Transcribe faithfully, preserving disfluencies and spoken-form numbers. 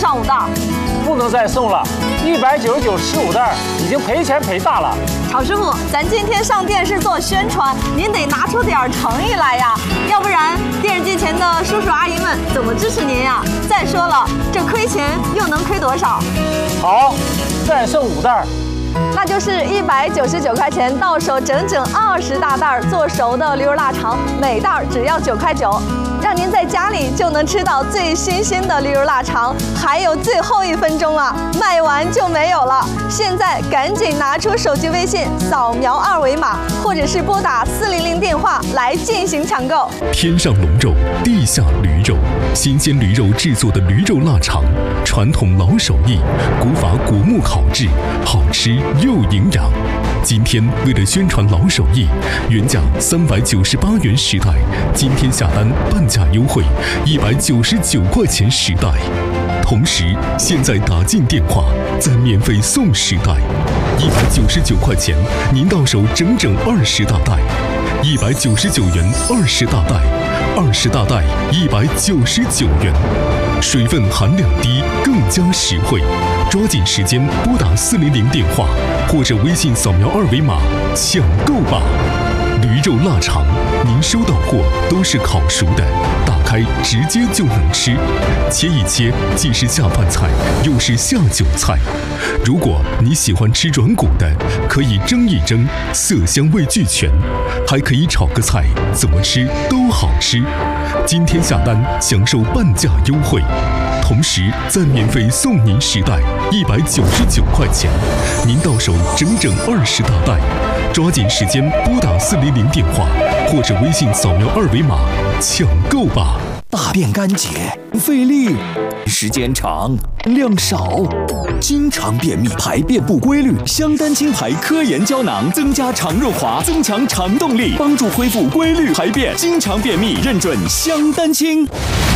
上五袋。 不能再送了，一百九十九吃五袋，已经赔钱赔大了。 曹师傅，咱今天上电视做宣传，您得拿出点诚意来呀，要不然电视机前的叔叔阿姨们怎么支持您呀？再说了，这亏钱又能亏多少？ 好，再剩五袋。 那就是一百九十九块钱到手，整整二十大袋做熟的驴肉腊肠，每袋只要九块九，让您在家里就能吃到最新鲜的驴肉腊肠。还有最后一分钟啊，卖完就没有了。现在赶紧拿出手机微信，扫描二维码，或者是拨打四零零电话来进行抢购。 天上龙肉，地下驴肉，新鲜驴肉制作的驴肉腊肠，传统老手艺，古法果木烤制，好吃又营养。今天为了宣传老手艺，原价三百九十八元十袋，今天下单半价优惠，一百九十九块钱十袋。同时，现在打进电话，再免费送十袋，一百九十九块钱，您到手整整二十大袋，一百九十九元二十大袋，二十大袋一百九十九元。水分含量低，更加实惠，抓紧时间拨打四零零电话，或者微信扫描二维码抢购吧。驴肉腊肠，您收到货都是烤熟的，打开直接就能吃，切一切既是下饭菜，又是下酒菜。如果你喜欢吃软骨的，可以蒸一蒸，色香味俱全，还可以炒个菜，怎么吃都好吃。今天下单享受半价优惠，同时再免费送您十袋，一百九十九块钱，您到手整整二十大袋。抓紧时间拨打四零零电话，或者微信扫描二维码抢购吧。 大便干结，费力，时间长，量少，经常便秘，排便不规律。香丹清排科研胶囊增加肠润滑，增强肠动力，帮助恢复规律排便。经常便秘，认准香丹清。